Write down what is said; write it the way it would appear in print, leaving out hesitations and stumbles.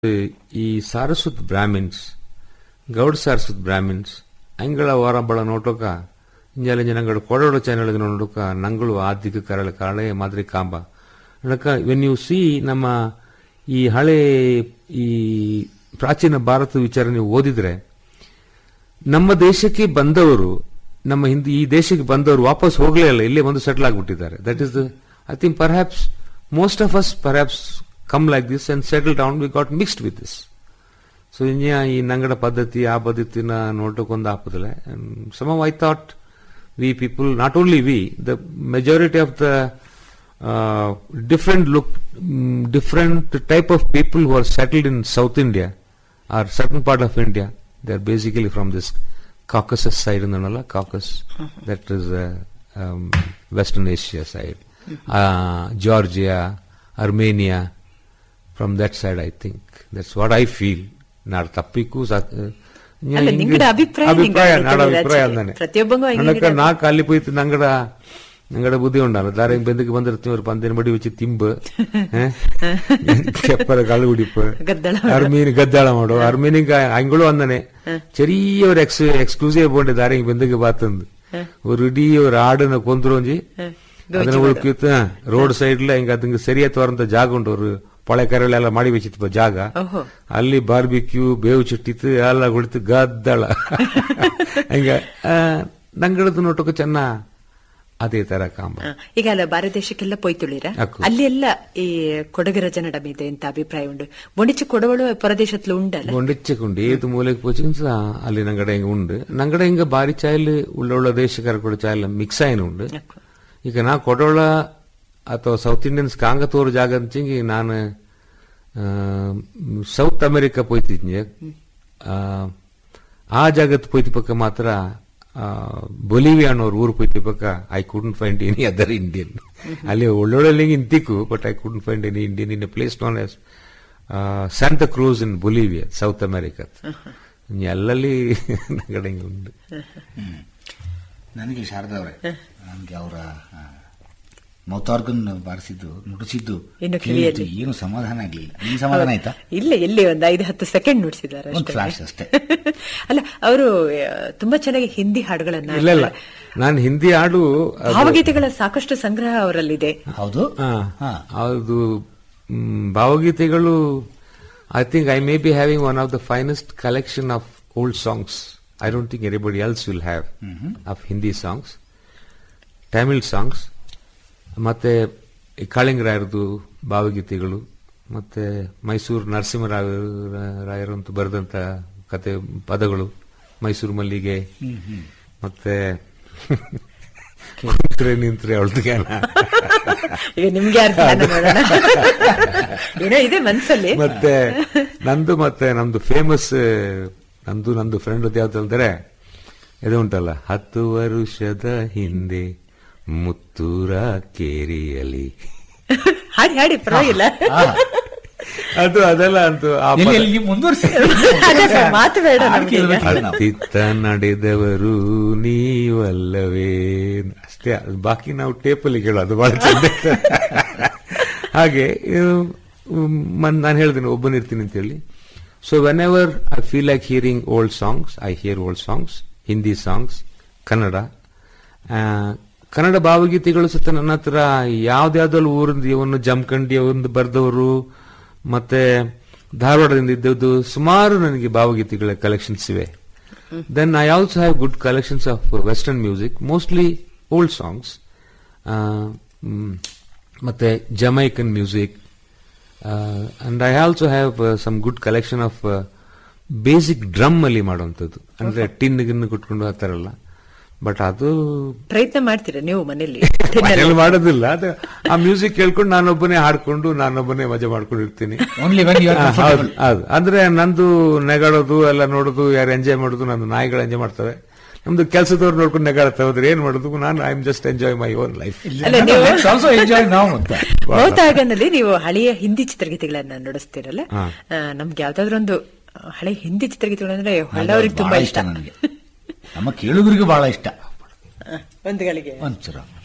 ಈ Saraswat Brahmins Gaud Saraswat Brahmins ಅಂಗಳ ವಾರಂಬಳ ನೋಟೋಕ ಇಂಜಾಲ ಜನಗಳು ಕೊಡೋಡ ಚಾನೆಲ್ ನೋಡೋಕ ನಂಗಳು ಆದಿಕ ಕರಳ ಕಾಳೆ ಮಾದರಿ ಕಾಂಬ ನಕ ವೆನ್ ಯು ಸಿ ನಮ್ಮ ಈ ಹಳೆ ಈ ಪ್ರಾಚೀನ ಭಾರತ ವಿಚಾರ ನೀವು ಓದಿದ್ರೆ ನಮ್ಮ ದೇಶಕ್ಕೆ ಬಂದವರು ನಮ್ಮ ಹಿಂದಿ ಈ ದೇಶಕ್ಕೆ ಬಂದವರು ವಾಪಸ್ ಹೋಗಲೇ ಇಲ್ಲ, ಇಲ್ಲೇ ಬಂದು settle ಆಗಿಬಿಟ್ಟಿದ್ದಾರೆ. That is I think perhaps most of us perhaps come like this and settle down. We got mixed with this. So ಈ ನಂಗಡ ಪದ್ಧತಿ ಆ ಪದ್ಧತಿನ ನೋಟಕ್ಕೊಂದು ಆಪದಲ್ಲ. Somehow I thought we people, not only we, the majority of the different type of people who are settled in South India or certain part of India, they are basically from this Caucasus side, Caucasus, that is Western Asia side, Georgia, Armenia. From that side, I think that's what I feel. Not ತಪ್ಪಿಗೂ ಅಭಿಪ್ರಾಯ ಅಂದಾನೆ ನಾ ಕಾಲಿ ಪೋಯ್ತು ನಂಗಡ ಬುದ್ಧಿ ಉಂಡಲ್ಲ ದಾರ ಬೆಂದಕ್ಕೆ ಬಂದಿರ್ತೀವಿ ಅವ್ರು ಪಂದಿನ ಬಡಿ ವಚ್ಚಿ ತಿಂಬ ಕೆಪ್ಪರ ಕಾಳು ಹುಡಿಪ ಅರ್ಮೀನ್ ಗದ್ದಾಳ ಮಾಡೋ ಅರ್ಮೀನಿಗೆ ಹಂಗಳು ಅಂದಾನೆ ചെറിയ ഒരു എക്സ്ക്ലൂസീവ് പോണ്ട് ದಾರ ಹಿಂಗ್ ಬೆಂದಕ್ಕೆ ಬಾತಂದು ഒരു ಇಡೀ ഒരു ಆಡನ್ನ ಕೊಂದ್ರೋಂಜಿ ಅದನ್ನ ಉಳ್ಕಿತ್ತು ರೋಡ್ ಸೈಡ್ಲ ಹಿಂಗ ಅದಂಗೆ ಸರಿಯಾಗಿ ತೋರಂತ ಜಾಗ ಉಂಟು ಅವರು ಪಳೆ ಕರೆಳೆಲ್ಲ ಮಾಡಿ ಬೆಚ್ಚಿತ್ತು ಜಾಗ ಅಲ್ಲಿ ಬಾರ್ಬಿಕ್ಯೂ ಬೇವು ಚಿಟ್ಟಿತ್ತು ಎಲ್ಲ ಕುಳಿತು ಗದ್ದಳ ಹಿಂಗ ನಂಗಳದ್ದು ನೋಟಕ್ಕೆ ಚೆನ್ನ ಅದೇ ತರ ಕಾಂಬ. ಈಗ ಅಲ್ಲ ಭಾರತ ದೇಶಕ್ಕೆಲ್ಲ ಪೋಯ್ತುಳಿರ ಅಲ್ಲಿ ಎಲ್ಲ ಈ ಕೊಡಗರ ಜನಡ ಮೀದೆ ಎಂತ ಅಭಿಪ್ರಾಯ ಉಂಡು ಬೊಂಡಿಚ್ಚ ಕೊಡವಳು ಪರದೇಶತ್ಲು ಉಂಡಲ್ಲ ಬೊಂಡಿಚ್ಚಕೊಂಡು ಏದು ಮೂಲೆಗೆ ಪೋಚಿಂಸ ಅಲ್ಲಿ ನಂಗಡ ಹಿಂಗ ಉಂಡು ನಂಗಡ ಹಿಂಗ ಬಾರಿ ಚಾಯಲ್ ಉಳ್ಳ ದೇಶಕಾರ ಕೂಡ ಚಾಯಲ್ ಮಿಕ್ಸ್ ಆಯ್ನ ಉಂಡು. ಈಗ ನಾ ಕೊಡವಳ ಅಥವಾ ಸೌತ್ ಇಂಡಿಯನ್ಸ್ ಕಾಂಗತೋರು ಜಾಗ ಅಂಚಿಂಗಿ ನಾನು ಸೌತ್ ಅಮೆರಿಕಾ ಪೋಯ್ತಿದ್ನಿ ಆ ಜಾಗತ್ ಪೋಯ್ತಿ ಪಕ್ಕ ಮಾತ್ರ ಬೊಲಿವಿಯಾ ಅನ್ನೋರು ಊರು ಪೋಯ್ತಿ ಪಕ್ಕ I couldn't find any other Indian. ಅಲ್ಲಿ ಒಳ್ಳೊಳ್ಳೆ ಇಂತಿಕ್ಕು but I couldn't find any Indian in a place non as Santa cruise in Bolivia south America. ಎಲ್ಲಲ್ಲಿ ಕಡೆ ಹಿಂಗೆ ಉಂಟು. ನನಗೆ ಶಾರದಾ ಅವರೇ ನನಗೆ ಅವರ ಮೌತಾರ್ಗನ್ ಬಾರಿಸಿದ್ದು ನುಡಿಸಿದ್ದು ಏನು ಸಮಾಧಾನ ಆಗ್ಲಿಲ್ಲ. ನಿಮ್ ಸಮಾಧಾನ ಆಯ್ತಾ? ಇಲ್ಲ, ಎಲ್ಲಿ ಒಂದು 5-10 ಸೆಕೆಂಡ್ ನುಡಿಸಿದ್ದಾರೆ ಫ್ಲಾಶ್ ಅಷ್ಟೇ. ಅಲ್ಲ, ಅವರು ತುಂಬಾ ಚೆನ್ನಾಗಿ ಹಿಂದಿ ಹಾಡುಗಳನ್ನ ಇಲ್ಲ ನಾನು ಹಿಂದಿ ಹಾಡು ಭಾವಗೀತೆಗಳ ಸಾಕಷ್ಟು ಸಂಗ್ರಹ ಅವರಲ್ಲಿದೆ. ಹೌದು ಹೌದು, ಭಾವಗೀತೆಗಳು I think I may be having one of the finest collection of old songs. I don't think anybody else will have of Hindi songs, Tamil songs, ಮತ್ತೆ ಕಾಳಿಂಗರಾಯರದು ಭಾವಗೀತೆಗಳು, ಮತ್ತೆ ಮೈಸೂರು ನರಸಿಂಹರಾಯರಂತೂ ಬರೆದಂತ ಕತೆ ಪದಗಳು, ಮೈಸೂರು ಮಲ್ಲಿಗೆ, ಮತ್ತೆ ನಿಂತ್ರೆ ಅವಳದು ಜ್ಞಾನ ನಿಮ್ಗೆ ಇದೆ ಮನಸ್ಸಲ್ಲಿ. ಮತ್ತೆ ನಮ್ದು ಫೇಮಸ್ ನಂದು ಫ್ರೆಂಡ್ ಯಾವ್ದಂದ್ರೆ ಇದು ಉಂಟಲ್ಲ, 10 ವರ್ಷದ ಹಿಂದೆ ಮುತ್ತೂರ ಕೇರಿಯಲಿ ಹಾಡಿ ಹಾಡಿ ಪರವಾಗಿಲ್ಲ, ಅದು ಅದೆಲ್ಲ ಅಂತೂ ಮಾತು ಬೇಡ. ಅತ್ತಿತ್ತ ನಡೆದವರು ನೀವಲ್ಲವೇ ಅಷ್ಟೇ, ಬಾಕಿ ನಾವು ಟೇಪಲ್ಲಿ ಕೇಳೋದು ಬಹಳ ಚಂದ. ಹಾಗೆ ನಾನು ಹೇಳ್ತೀನಿ ಒಬ್ಬನಿರ್ತೀನಿ ಅಂತೇಳಿ. So when ever I feel like hearing old songs, I here old songs, Hindi songs, Kannada ಭಾವಗೀತೆಗಳು ಸತ ನನ್ನ ಹತ್ರ ಯಾವ್ದಾವ್ದಲ್ಲಿ ಊರಿಂದ ಇವನು ಜಮಖಂಡಿ ಅವರಿಂದ ಬರೆದವರು ಮತ್ತೆ ಧಾರವಾಡದಿಂದ ಇದ್ದದ್ದು ಸುಮಾರು ನನಗೆ ಭಾವಗೀತೆಗಳ ಕಲೆಕ್ಷನ್ಸ್ ಇವೆ. Then I also have good collections of western music, mostly old songs, ಮತ್ತೆ Jamaican music, and I also have some good collection of basic drum ಅಲ್ಲಿ ಮಾಡುವಂಥದ್ದು, ಅಂದ್ರೆ ಟಿನ್ ಗಿನ್ನು ಕುಟ್ಕೊಂಡು ಆ ತರ ಎಲ್ಲ. ಬಟ್ ಅದು ಪ್ರಯತ್ನ ಮಾಡ್ತೀರಾ ನೀವು ಮನೆಯಲ್ಲಿ? ಮಾಡೋದಿಲ್ಲ, ಅದು ಆ ಮ್ಯೂಸಿಕ್ ಕೇಳ್ಕೊಂಡು ನಾನೊಬ್ಬನೇ ಹಾಡ್ಕೊಂಡು ನಾನೊಬ್ಬನೇ ಮಜಾ ಮಾಡ್ಕೊಂಡಿರ್ತೀನಿ. ಹೌದು, ಅಂದ್ರೆ ನಂದು ನೆಗಾಡೋದು ಎಲ್ಲ ನೋಡೋದು, ಯಾರು ಎಂಜಾಯ್ ಮಾಡೋದು, ನಂದು ನಾಯಿಗಳು ಎಂಜಾಯ್ ಮಾಡ್ತವೆ, ನಮ್ದು ಕೆಲಸದವ್ರು ನೋಡ್ಕೊಂಡು ನೆಗಾಡ್ತಾ ಹೋದ್ರೆ ಏನ್ ಮಾಡೋದು, ನಾನು I am just enjoy my own life. ಬಹುತಾಗನಲ್ಲಿ ನೀವು ಹಳೆಯ ಹಿಂದಿ ಚಿತ್ರಗೀತೆಗಳನ್ನ ನುಡಿಸ್ತೀರಲ್ಲ, ನಮ್ಗೆ ಯಾವ್ದಾದ್ರು ಒಂದು ಹಳೆ ಹಿಂದಿ ಚಿತ್ರಗೀತೆಗಳಂದ್ರೆ ಹಳ್ಳವರಿಗೆ ತುಂಬಾ ಇಷ್ಟ, ನಮ್ಮ ಕೇಳುಗರಿಗೂ ಬಹಳ ಇಷ್ಟ. ಒಂದು ಗಳಿಗೆ ಒಂಚೂರು